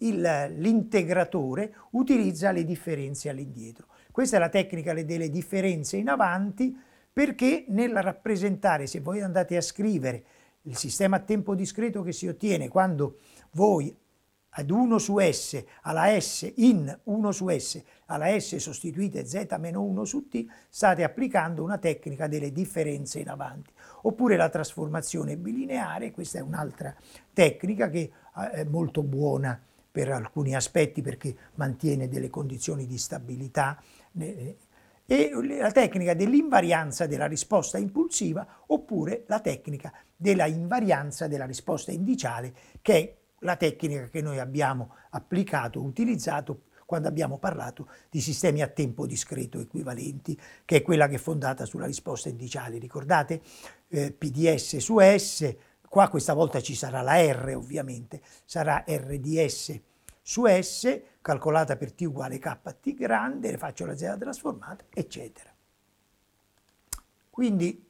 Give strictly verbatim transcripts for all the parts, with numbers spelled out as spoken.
il, l'integratore utilizza le differenze all'indietro. Questa è la tecnica delle differenze in avanti, perché nel rappresentare, se voi andate a scrivere il sistema a tempo discreto che si ottiene quando voi ad uno su S, alla S, in uno su S, alla S sostituite Z meno uno su T, state applicando una tecnica delle differenze in avanti. Oppure la trasformazione bilineare, questa è un'altra tecnica che è molto buona per alcuni aspetti perché mantiene delle condizioni di stabilità, e la tecnica dell'invarianza della risposta impulsiva, oppure la tecnica della invarianza della risposta indiciale, che è la tecnica che noi abbiamo applicato, utilizzato quando abbiamo parlato di sistemi a tempo discreto equivalenti, che è quella che è fondata sulla risposta indiciale. Ricordate? Eh, P di S su S, qua questa volta ci sarà la R ovviamente, sarà R di S su S, calcolata per T uguale K T grande, ne faccio la Z trasformata, eccetera. Quindi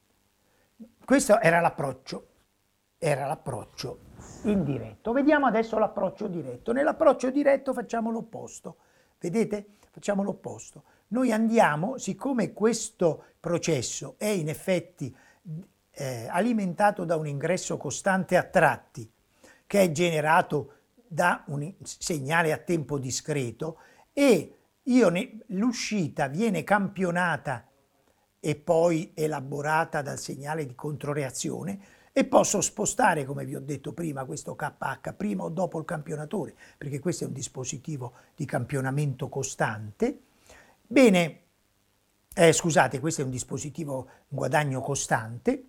questo era l'approccio, era l'approccio indiretto. Vediamo adesso l'approccio diretto. Nell'approccio diretto facciamo l'opposto. Vedete? Facciamo l'opposto. Noi andiamo, siccome questo processo è in effetti eh, alimentato da un ingresso costante a tratti, che è generato da un segnale a tempo discreto, e io l'uscita viene campionata e poi elaborata dal segnale di controreazione, e posso spostare, come vi ho detto prima, questo K H prima o dopo il campionatore, perché questo è un dispositivo di campionamento costante. Bene, eh, scusate, questo è un dispositivo guadagno costante.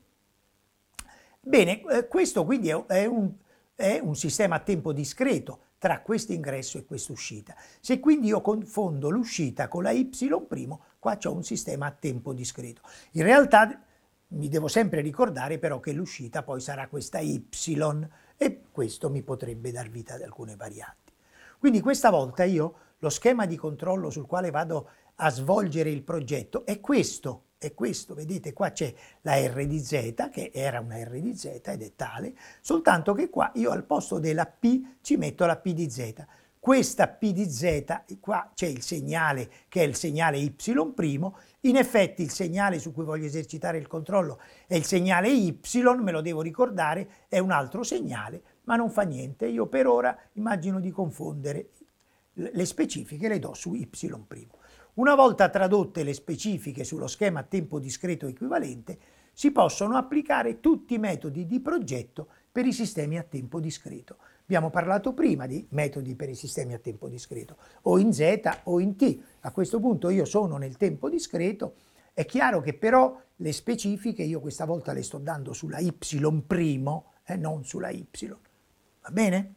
Bene, eh, questo quindi è, è, un, è un sistema a tempo discreto tra questo ingresso e questa uscita. Se quindi io confondo l'uscita con la Y', qua c'ho un sistema a tempo discreto. In realtà mi devo sempre ricordare però che l'uscita poi sarà questa Y, e questo mi potrebbe dar vita ad alcune varianti. Quindi questa volta io lo schema di controllo sul quale vado a svolgere il progetto è questo, è questo, vedete qua c'è la R di Z, che era una R di Z ed è tale, soltanto che qua io al posto della P ci metto la P di Z. Questa P di Z, qua c'è il segnale che è il segnale Y', in effetti il segnale su cui voglio esercitare il controllo è il segnale Y, me lo devo ricordare, è un altro segnale, ma non fa niente, io per ora immagino di confondere le specifiche, le do su Y'. Una volta tradotte le specifiche sullo schema a tempo discreto equivalente, si possono applicare tutti i metodi di progetto per i sistemi a tempo discreto. Abbiamo parlato prima di metodi per i sistemi a tempo discreto, o in Z o in T. A questo punto io sono nel tempo discreto, è chiaro che però le specifiche io questa volta le sto dando sulla Y', eh, non sulla Y. Va bene?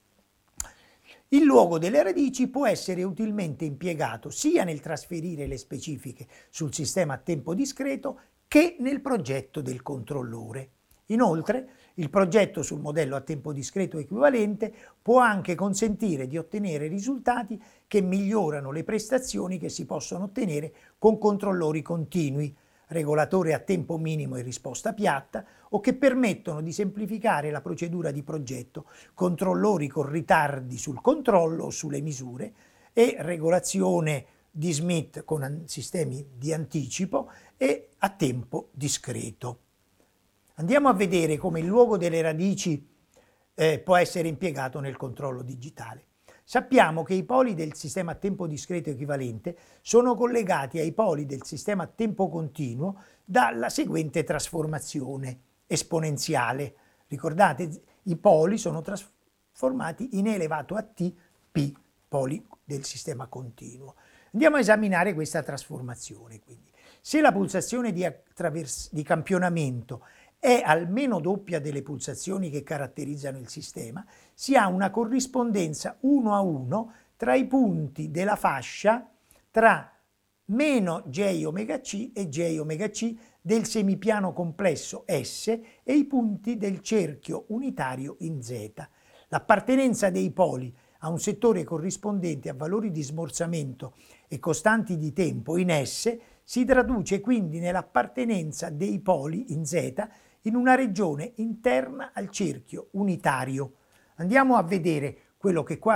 Il luogo delle radici può essere utilmente impiegato sia nel trasferire le specifiche sul sistema a tempo discreto che nel progetto del controllore. Inoltre, il progetto sul modello a tempo discreto equivalente può anche consentire di ottenere risultati che migliorano le prestazioni che si possono ottenere con controllori continui, regolatore a tempo minimo e risposta piatta, o che permettono di semplificare la procedura di progetto, controllori con ritardi sul controllo o sulle misure, e regolazione di Smith con sistemi di anticipo e a tempo discreto. Andiamo a vedere come il luogo delle radici eh, può essere impiegato nel controllo digitale. Sappiamo che i poli del sistema a tempo discreto equivalente sono collegati ai poli del sistema a tempo continuo dalla seguente trasformazione esponenziale. Ricordate, i poli sono trasformati in E elevato a T P, poli del sistema continuo. Andiamo a esaminare questa trasformazione. Quindi, se la pulsazione di, di campionamento è almeno doppia delle pulsazioni che caratterizzano il sistema, si ha una corrispondenza uno a uno tra i punti della fascia tra meno J omega C e J omega C del semipiano complesso S e i punti del cerchio unitario in Z. L'appartenenza dei poli a un settore corrispondente a valori di smorzamento e costanti di tempo in S si traduce quindi nell'appartenenza dei poli in Z in una regione interna al cerchio unitario. Andiamo a vedere quello che qua